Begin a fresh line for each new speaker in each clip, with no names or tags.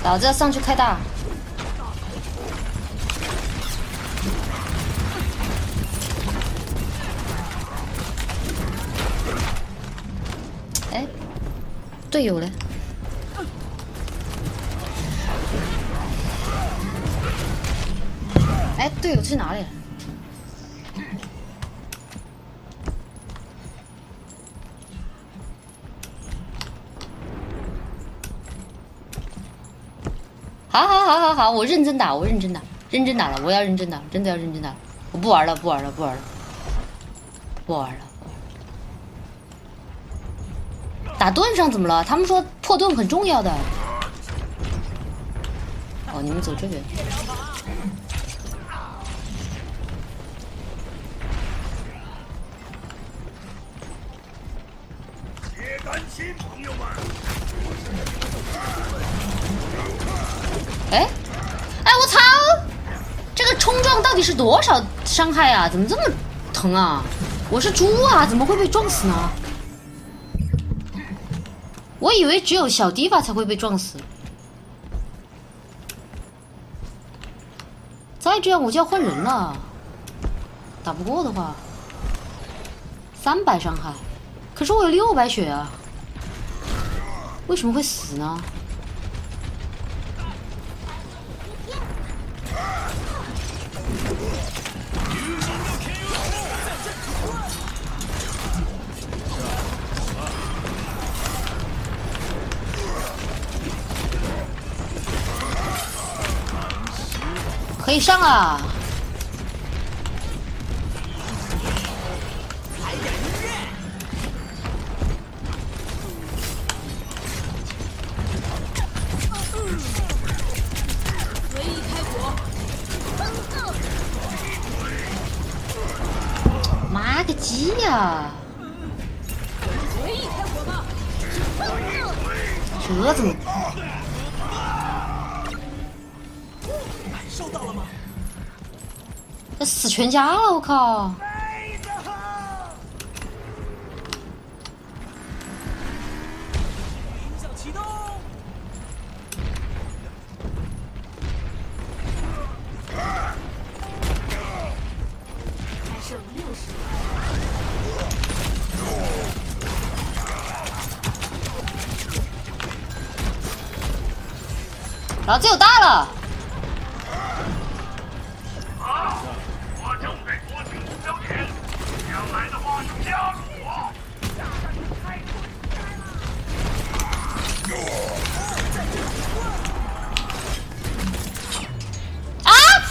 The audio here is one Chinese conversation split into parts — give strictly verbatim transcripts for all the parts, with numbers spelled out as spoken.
老子要上去开大。哎，队友嘞？哎，队友去哪里了？好好好好好，我认真打，我认真打，认真打了，我要认真打，真的要认真打，我不玩了，不玩了，不玩了，不玩了。打盾上怎么了？他们说破盾很重要的。哦，你们走这边。
别担心，朋友们。
哎，哎，我操！这个冲撞到底是多少伤害啊？怎么这么疼啊？我是猪啊，怎么会被撞死呢？我以为只有小迪法才会被撞死。再这样我就要换人了。打不过的话，三百伤害，可是我有六百血啊，为什么会死呢？可以上啊！
随意开火！
妈个鸡呀！
随意开火吧！
这怎么？
收到了吗？
这死全家了！我靠！
音效启动。还剩六十。
老子有大了！啊！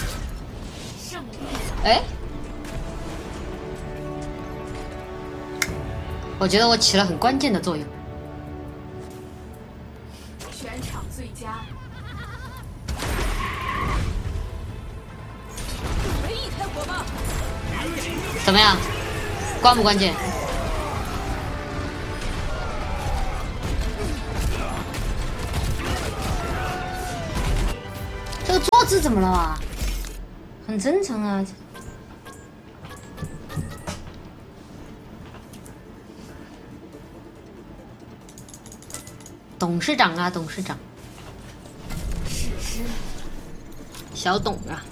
哎，我觉得我起了很关键的作用。
全场最佳。随意开火吧！
怎么样？关不关键？这个坐姿怎么了啊？很正常啊。董事长啊，董事长。
史诗。
小董啊。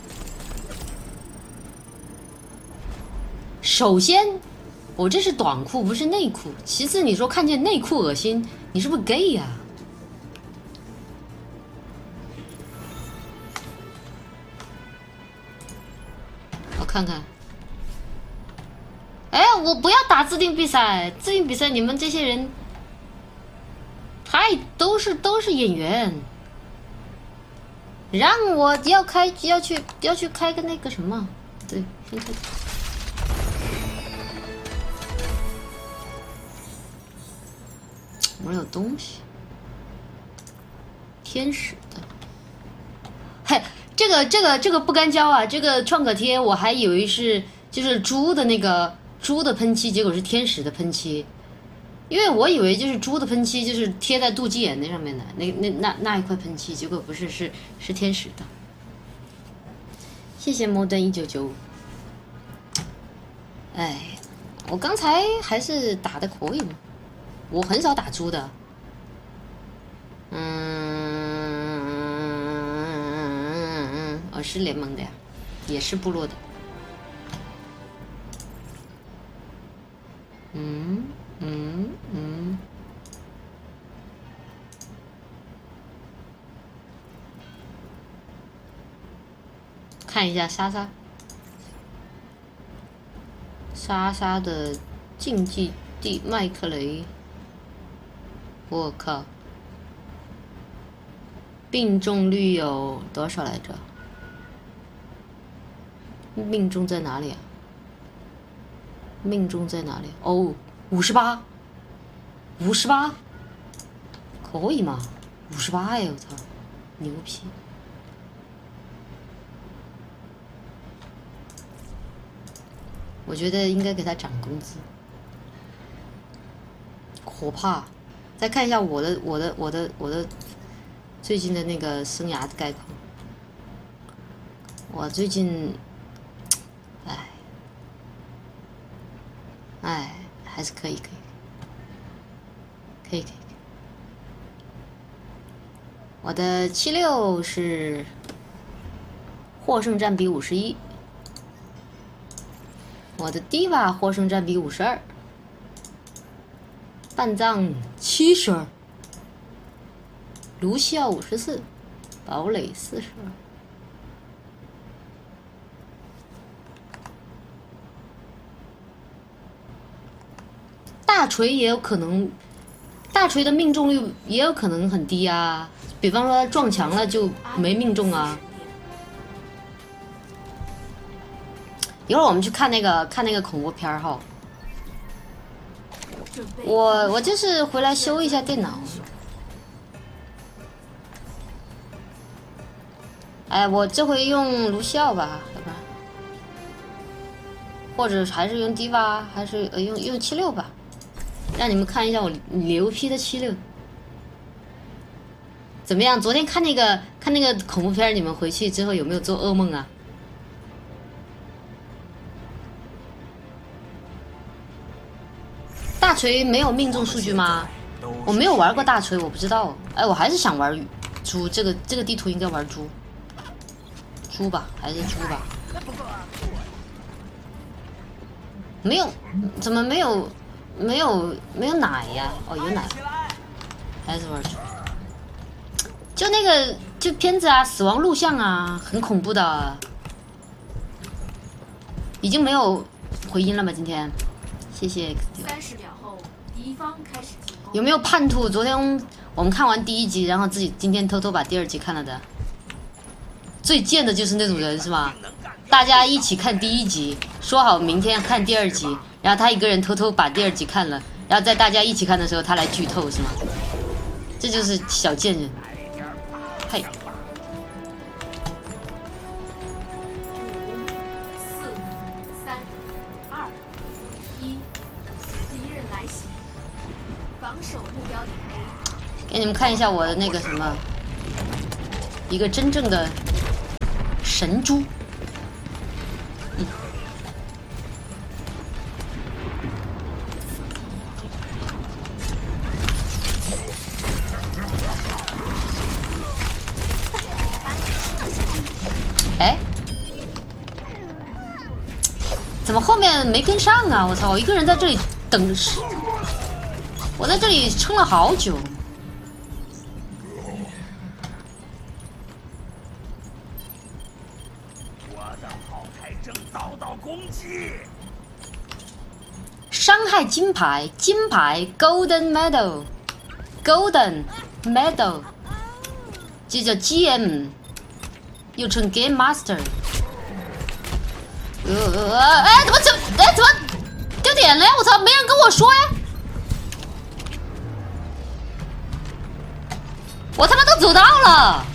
首先，我这是短裤，不是内裤。其次，你说看见内裤恶心，你是不是 gay 呀、啊？我看看。哎，我不要打自定比赛，自定比赛你们这些人，太都是都是演员。让我要开要去要去开个那个什么，对，先开。我有东西，天使的，嘿，这个这个这个不干胶啊，这个创可贴我还以为是就是猪的那个猪的喷漆，结果是天使的喷漆，因为我以为就是猪的喷漆就是贴在肚脐眼那上面的那那那那一块喷漆，结果不是，是是天使的。谢谢摩登一九九五。哎，我刚才还是打的可以嘛。我很少打猪的，嗯， 可是联盟的呀，也是部落的。嗯嗯嗯。看一下莎莎，莎莎的竞技地麦克雷，我靠，命中率有多少来着？命中在哪里啊？命中在哪里？哦，五十八，五十八，可以吗？五十八哎，我操，牛批！我觉得应该给他涨工资，可怕！再看一下我的我的我的我的最近的那个生涯概况，我最近，哎，哎，还是可以可以，可以可以可以。我的七六是获胜占比五十一。我的 Diva 获胜占比五十二，半藏七十二，卢西奥五十四，堡垒四十二。大锤也有可能，大锤的命中率也有可能很低啊，比方说撞墙了就没命中啊。一会儿我们去看那个看那个恐怖片儿哈。我我就是回来修一下电脑。哎，我这回用卢西奥吧，要不然，或者还是用 Diva， 还是呃用用七六吧，让你们看一下我牛批的七六怎么样？昨天看那个看那个恐怖片，你们回去之后有没有做噩梦啊？大锤没有命中数据吗？我没有玩过大锤，我不知道。哎，我还是想玩猪，这个这个地图应该玩猪，猪吧，还是猪吧？没有，怎么没有没有没有奶呀？哦，有奶，还是玩猪。就那个就片子啊，死亡录像啊，很恐怖的。已经没有回音了吗？今天，谢谢。
三十秒后，敌方开始进攻。
有没有叛徒？昨天我们看完第一集，然后自己今天偷偷把第二集看了的。最贱的就是那种人是吗？大家一起看第一集，说好明天看第二集，然后他一个人偷偷把第二集看了，然后在大家一起看的时候他来剧透是吗？这就是小贱人。嘿。
四、三、二、一，敌人来袭，防守目标点 A。
给你们看一下我的那个什么，一个真正的神猪。嗯。哎，怎么后面没跟上啊？我操！我一个人在这里等，我在这里撑了好久。伤害金牌，金牌 ，Golden Medal，Golden Medal， 这叫 G M， 又称 Game Master。呃，哎，怎么怎哎怎么丢点了呀？我操，没人跟我说呀！我他妈都走到了。